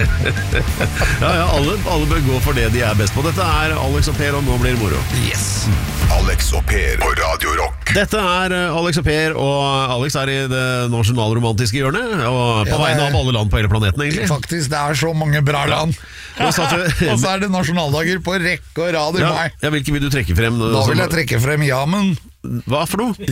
alle bør gå for det de er best på. Dette er Alex og Per, og nå blir det moro. Yes. Alex og Per på Radio Rock. Dette er Alex og Per, og Alex er i det nasjonalromantiske hjørnet, og på vegne av alle land på hele planeten, egentlig. Faktisk, det er så mange bra land. Og så er det nasjonaldager på rekke og rad i mai. Ja, hvilke vil du trekke frem? Da vil jeg trekke frem Jamen. Hva for noe?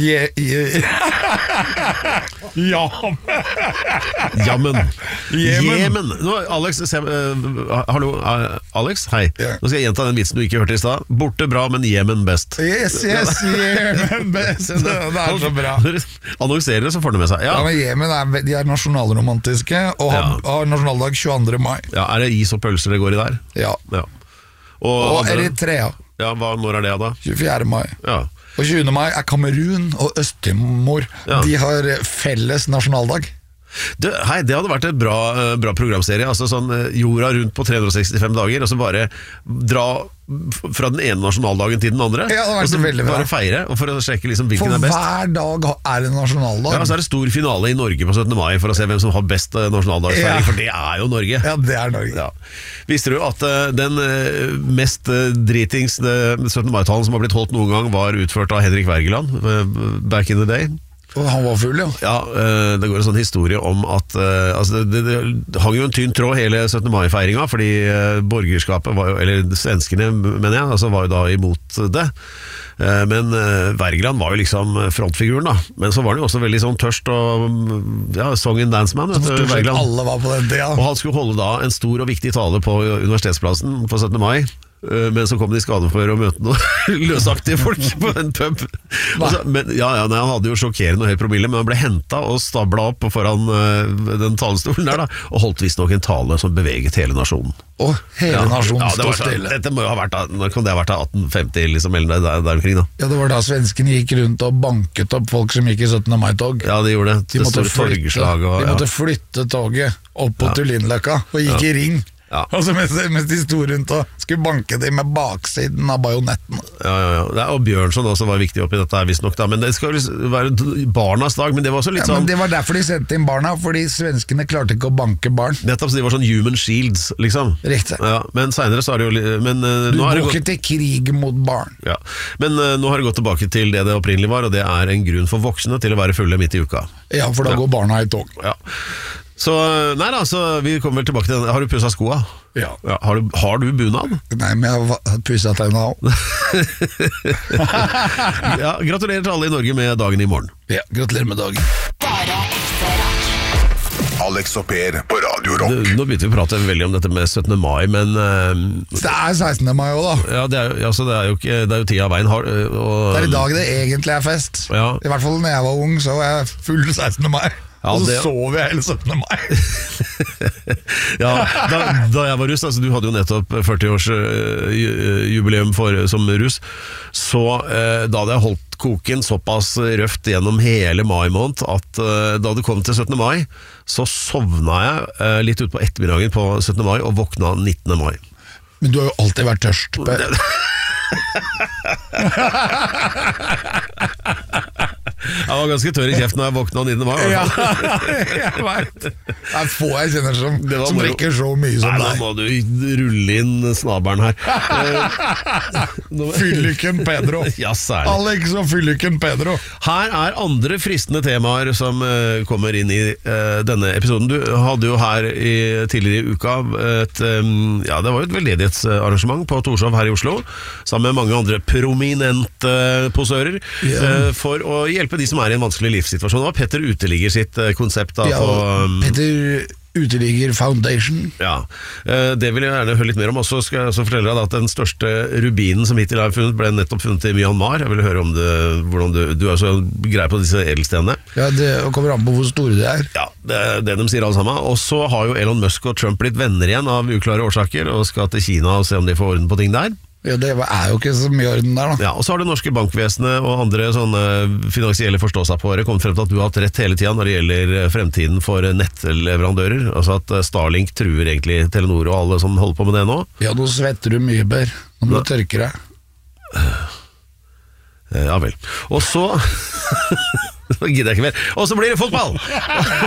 Jemen. Nå, Alex, hallo, Alex, hei. Nå skal jeg gjenta den vitsen du ikke hørte i sted. Borte bra, men Jemen best. Yes, Jemen best. Det er så bra. Annonserer det, så får det med seg. Ja, men Jemen de er nasjonalromantiske, og har nasjonaldag 22. mai. Ja, er det is og pølser det går i der? Ja. Og Eritrea. Ja, når er det da? 24. mai. Ja. Og 20. mai er Kamerun og Øst-Timor. De har felles nasjonaldag. Det hadde vært et bra programserie. Altså sånn jorda rundt på 365 dager, og så bare dra fra den ene nasjonaldagen til den andre. Ja, det har vært veldig bra. Bare feire, og for å sjekke liksom hvilken er best. For hver dag er det nasjonaldag. Ja, så er det stor finale i Norge på 17. mai for å se hvem som har best nasjonaldagsfeiring, for det er jo Norge. Ja, det er Norge. Ja. Visste du at den mest dritings 17. mai-talen som har blitt holdt noen gang var utført av Henrik Wergeland back in the day? Og han var full, ja. Ja, det går en sånn historie om at det hang jo en tynn tråd hele 17. mai-feiringa, fordi borgerskapet var jo, eller svenskene, mener jeg, altså var jo da imot det. Men Wergeland var jo liksom frontfiguren da. Men så var han jo også veldig sånn tørst og song and dance man, alle var på den tida. Og han skulle holde da en stor og viktig tale på Universitetsplassen på 17. mai. Men så kom de i skade for å møte noen løsaktige folk på en pub. Han hadde jo sjokkerende høy promille, men han ble hentet og stablet opp foran den talestolen der da, og holdt vist nok en tale som beveget hele nasjonen. Hele nasjonen stod stille. Dette må jo ha vært da, når kan det ha vært da 1850 liksom, eller der omkring da? Ja, det var da svenskene gikk rundt og banket opp folk som gikk i 17. mai-tog. Ja, de gjorde det. De måtte flytte toget opp på Tullinløkka og gikk i ring. Ja. Og så mens de sto rundt og skulle banke dem med baksiden av bajonetten. Ja. Og Bjørnson også var viktig oppi dette her, visst nok da. Men det skal jo være barnas dag, men det var også litt sånn. Men det var derfor de sendte inn barna, fordi svenskene klarte ikke å banke barn. Nettopp, så de var sånn human shields, liksom. Riktig. Ja, men senere så har det jo... du går ikke til krig mot barn. Ja, men nå har det gått tilbake til det opprinnelig var, og det er en grunn for voksne til å være fulle midt i uka. Ja, for da går barna i tog. Ja. Så, vi kommer vel tilbake til den. Har du pusset skoa? Ja. Har du bunad? Nei, men jeg har pusset tenna også. Gratulerer til alle i Norge med dagen i morgen. Ja, gratulerer med dagen. Bare ekte rock. Alex og Per på Radio Rock. Nå begynte vi å prate veldig om dette med 17. mai, men... det er 16. mai også da. Ja, det er jo tida av veien. Det er i dag det egentlig er fest. Ja. I hvert fall når jeg var ung, så var jeg full 16. mai. Ja, og så sov jeg hele 17. mai. Da jeg var russ, altså du hadde jo nettopp 40-års jubileum som russ, så da hadde jeg holdt koken såpass røft gjennom hele mai måned, at da det kom til 17. mai, så sovna jeg litt ut på ettermiddagen på 17. mai, og våkna 19. mai. Men du har jo alltid vært tørst, Per. Jeg var ganske tørr i kjeften når jeg våkna 19. mai. Ja, jeg vet. Det er få jeg kjenner som drikker så mye som deg. Da må du rulle inn snabelen her. Fylliken Pedro. Ja, særlig. Alex og Fylliken Pedro. Her er andre fristende temaer som kommer inn i denne episoden. Du hadde jo her tidligere i uka det var jo et veldedighetsarrangement på Torshov her i Oslo, sammen med mange andre prominente posører, for å hjelpe de som er i en vanskelig livssituasjon. Det var Petter Uteligger sitt konsept da, Petter Uteligger Foundation. Ja, det vil jeg gjerne høre litt mer om. Og så skal jeg også fortelle deg at den største rubinen som hittil har funnet, ble nettopp funnet i Myanmar. Jeg vil høre om hvordan du er så grei på disse edelstenene. Ja, det kommer an på hvor store de er. Ja, det er det de sier alle sammen. Og så har jo Elon Musk og Trump blitt venner igjen av uklare årsaker, og skal til Kina og se om de får orden på ting der. Ja, det er jo ikke så mye orden der da. Ja, og så har det norske bankvesenet og andre sånne finansielle forståsegpåere kommet frem til at du har hatt rett hele tiden når det gjelder fremtiden for nettleverandører. Altså at Starlink truer egentlig Telenor og alle som holder på med det nå. Ja, nå svetter du mye, Per. Nå må du tørke deg. Ja vel. Og så... Nå gidder jeg ikke mer. Og så blir det fotball!